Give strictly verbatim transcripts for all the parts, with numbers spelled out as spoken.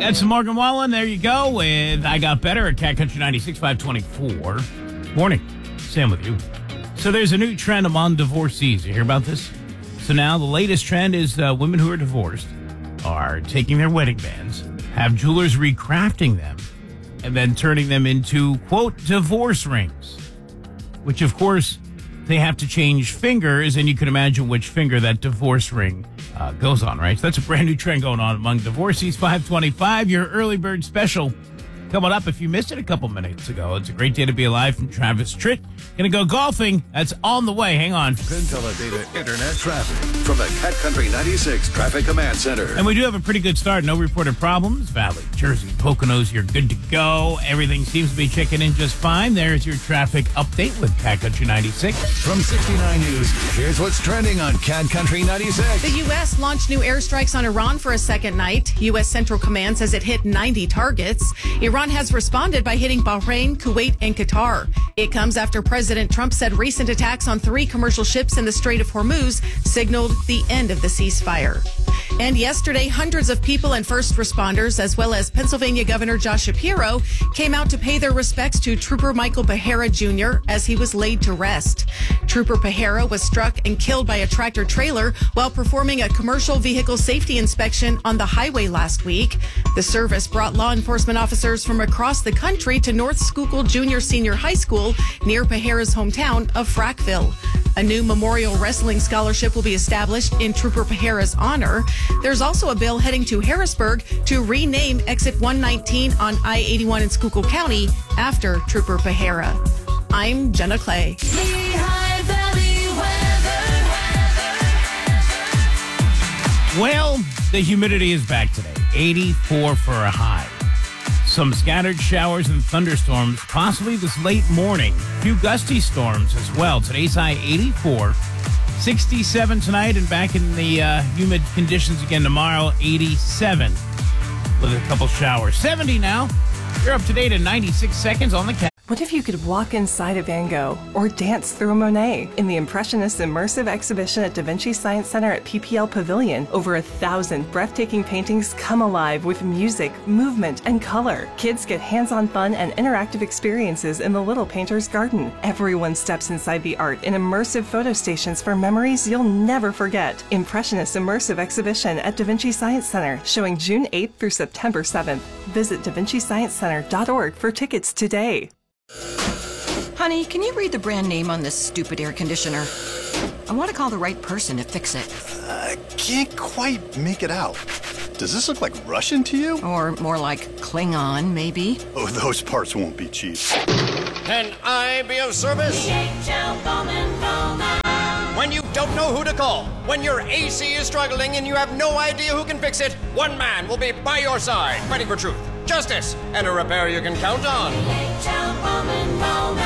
That's Morgan Wallen. There you go with I Got Better at Cat Country ninety-six, five twenty-four. Morning. Sam with you. So there's a new trend among divorcees. You hear about this? So now the latest trend is uh, women who are divorced are taking their wedding bands, have jewelers recrafting them, and then turning them into, quote, divorce rings, which, of course, they have to change fingers, and you can imagine which finger that divorce ring uh, goes on, right? So that's a brand new trend going on among divorcees. five twenty-five, your early bird special coming up. If you missed it a couple minutes ago, it's a great day to be alive from Travis Tritt. Gonna go golfing. That's on the way. Hang on. Pinteladata Internet traffic from the Cat Country ninety-six Traffic Command Center. And we do have a pretty good start. No reported problems. Valley, Jersey, Poconos, you're good to go. Everything seems to be checking in just fine. There's your traffic update with Cat Country ninety-six. From sixty-nine News, here's what's trending on Cat Country ninety-six. The U S launched new airstrikes on Iran for a second night. U S Central Command says it hit ninety targets. Iran has responded by hitting Bahrain, Kuwait, and Qatar. It comes after President Trump said recent attacks on three commercial ships in the Strait of Hormuz signaled the end of the ceasefire. And yesterday, hundreds of people and first responders, as well as Pennsylvania Governor Josh Shapiro, came out to pay their respects to Trooper Michael Pajera Junior as he was laid to rest. Trooper Pajera was struck and killed by a tractor trailer while performing a commercial vehicle safety inspection on the highway last week. The service brought law enforcement officers from across the country to North Schuylkill Junior Senior High School near Pajera's hometown of Frackville. A new memorial wrestling scholarship will be established in Trooper Pajera's honor. There's also a bill heading to Harrisburg to rename Exit one nineteen on I eighty-one in Schuylkill County after Trooper Pajera. I'm Jenna Clay. Lehigh Valley weather. Well, the humidity is back today. eighty-four for a high. Some scattered showers and thunderstorms, possibly this late morning. A few gusty storms as well. Today's high eighty-four. sixty-seven tonight and back in the uh, humid conditions again tomorrow, eighty-seven with a couple showers. seventy now. You're up to date in ninety-six seconds on the cat. What if you could walk inside a Van Gogh or dance through a Monet? In the Impressionist Immersive Exhibition at Da Vinci Science Center at P P L Pavilion, over a thousand breathtaking paintings come alive with music, movement, and color. Kids get hands-on fun and interactive experiences in the Little Painter's Garden. Everyone steps inside the art in immersive photo stations for memories you'll never forget. Impressionist Immersive Exhibition at Da Vinci Science Center, showing June eighth through September seventh. Visit da vinci science center dot org for tickets today. Honey, can you read the brand name on this stupid air conditioner? I want to call the right person to fix it. I can't quite make it out. Does this look like Russian to you? Or more like Klingon, maybe? Oh, those parts won't be cheap. Can I be of service? D H L Bowman Bowman. When you don't know who to call, when your A C is struggling and you have no idea who can fix it, one man will be by your side, fighting for truth, justice, and a repair you can count on. D H L Bowman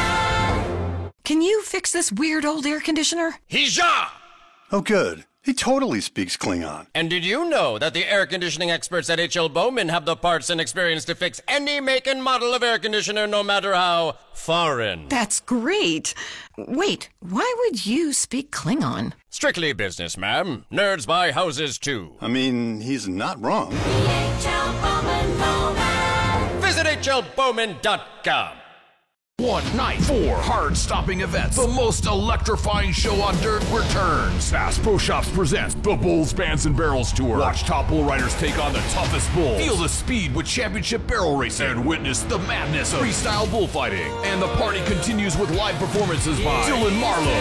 Bowman. Can you fix this weird old air conditioner? Hija! Oh, good. He totally speaks Klingon. And did you know that the air conditioning experts at H L Bowman have the parts and experience to fix any make and model of air conditioner, no matter how foreign? That's great. Wait, why would you speak Klingon? Strictly business, ma'am. Nerds buy houses, too. I mean, he's not wrong. D H L Bowman Bowman. Visit H L Bowman dot com. One night, four hard-stopping events. The most electrifying show on dirt returns. Bass Pro Shops presents the Bulls, Bands, and Barrels Tour. Watch top bull riders take on the toughest bulls. Feel the speed with championship barrel racing. And witness the madness of freestyle bullfighting. And the party continues with live performances by Dylan Marlowe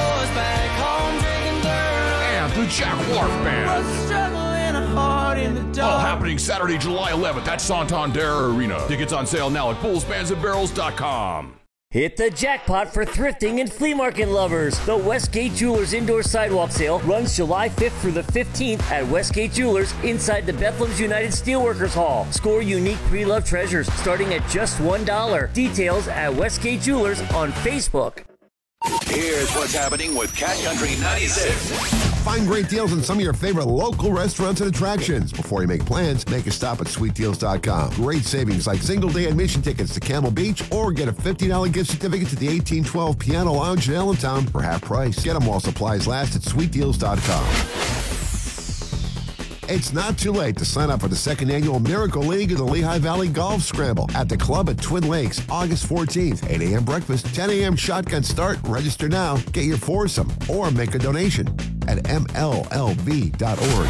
and the Jack Wharf Band. All happening Saturday, July eleventh at Santander Arena. Tickets on sale now at bulls bands and barrels dot com. Hit the jackpot for thrifting and flea market lovers. The Westgate Jewelers Indoor Sidewalk Sale runs July fifth through the fifteenth at Westgate Jewelers inside the Bethlehem's United Steelworkers Hall. Score unique pre-loved treasures starting at just one dollar. Details at Westgate Jewelers on Facebook. Here's what's happening with Cat Country ninety-six. Find great deals on some of your favorite local restaurants and attractions. Before you make plans, make a stop at sweet deals dot com. Great savings like single-day admission tickets to Camel Beach or get a fifty dollars gift certificate to the eighteen twelve Piano Lounge in Allentown for half price. Get them while supplies last at sweet deals dot com. It's not too late to sign up for the second annual Miracle League of the Lehigh Valley Golf Scramble at the club at Twin Lakes, August fourteenth. eight a.m. breakfast, ten a.m. shotgun start. Register now, get your foursome, or make a donation at M L L V dot org.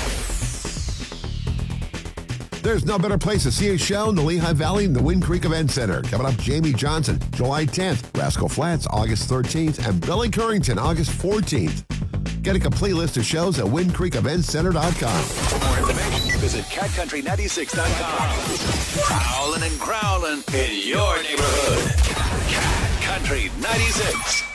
There's no better place to see a show in the Lehigh Valley than the Wind Creek Event Center. Coming up, Jamie Johnson, July tenth, Rascal Flats, August thirteenth, and Billy Currington, August fourteenth. Get a complete list of shows at wind creek event center dot com. For more information, visit cat country ninety-six dot com. Prowling and growling in your neighborhood. Cat Country ninety-six.